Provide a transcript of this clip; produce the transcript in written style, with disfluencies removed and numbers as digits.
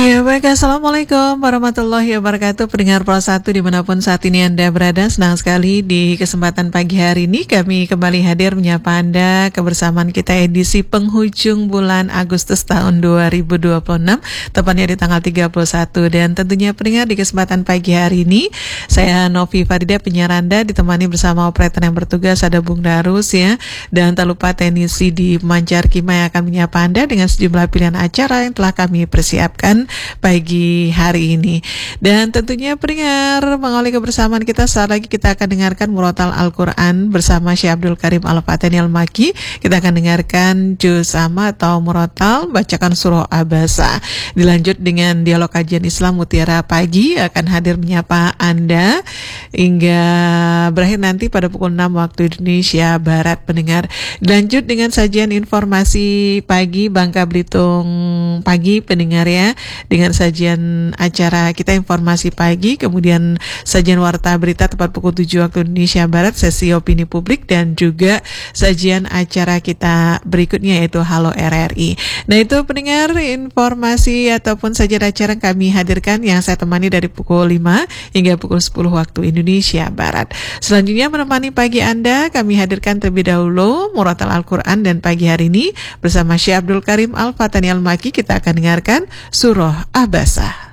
Ya baik, Assalamualaikum warahmatullahi wabarakatuh. Pendengar Pro 1 dimanapun saat ini Anda berada, senang sekali di kesempatan pagi hari ini kami kembali hadir menyapa Anda kebersamaan kita edisi penghujung bulan Agustus tahun 2026, tepatnya di tanggal 31. Dan tentunya pendengar, di kesempatan pagi hari ini saya Novi Farida, penyiar Anda, ditemani bersama operator yang bertugas ada Bung Darus ya. Dan tak lupa teknisi di Mancar Kima yang akan menyapa Anda dengan sejumlah pilihan acara yang telah kami persiapkan pagi hari ini. Dan tentunya pendengar, mengawali kebersamaan kita, saat lagi kita akan dengarkan Murotal Al-Quran bersama Syekh Abdul Karim Al-Fatani Al-Maki. Kita akan dengarkan juz amma atau Murotal, bacakan surah Abasa. Dilanjut dengan dialog kajian Islam Mutiara Pagi, akan hadir menyapa Anda hingga berakhir nanti pada pukul 6 waktu Indonesia Barat, pendengar. Dilanjut dengan sajian informasi pagi Bangka Belitung pagi, pendengar ya, dengan sajian acara kita informasi pagi, kemudian sajian warta berita tepat pukul 7 waktu Indonesia Barat, sesi opini publik, dan juga sajian acara kita berikutnya yaitu Halo RRI. Nah itu pendengar informasi ataupun sajian acara yang kami hadirkan, yang saya temani dari pukul 5 hingga pukul 10 waktu Indonesia Barat. Selanjutnya menemani pagi Anda, kami hadirkan terlebih dahulu Murotal Al-Quran, dan pagi hari ini bersama Syekh Abdul Karim Al-Fatani Al-Maki kita akan dengarkan surah Abasa.